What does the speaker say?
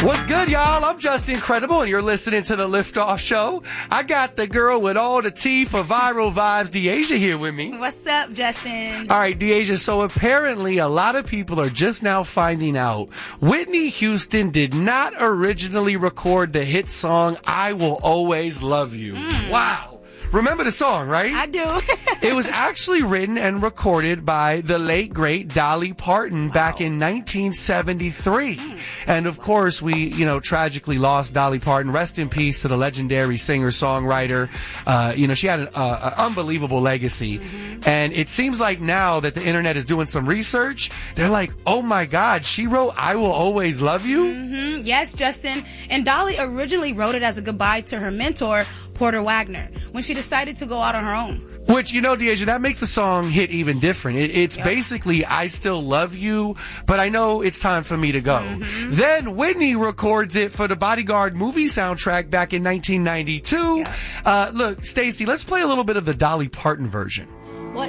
What's good, y'all? I'm just incredible, and you're listening to the Liftoff Show. I got the girl with all the tea for viral vibes, Deasia, here with me. What's up, Justin? All right, Deasia, so apparently a lot of people are just now finding out Whitney Houston did not originally record the hit song, I Will Always Love You. Wow. Remember the song, right? I do. It was actually written and recorded by the late, great Dolly Parton back in 1973. And of course, we, tragically lost Dolly Parton. Rest in peace to the legendary singer-songwriter. She had an unbelievable legacy. And it seems like now that the internet is doing some research, they're like, oh my God, she wrote I Will Always Love You? Yes, Justin. And Dolly originally wrote it as a goodbye to her mentor, Porter Wagner, when she decided to go out on her own. Which, Deasia, that makes the song hit even different. It's basically, I still love you, but I know it's time for me to go. Then Whitney records it for the Bodyguard movie soundtrack back in 1992. Look, Stacey, let's play a little bit of the Dolly Parton version.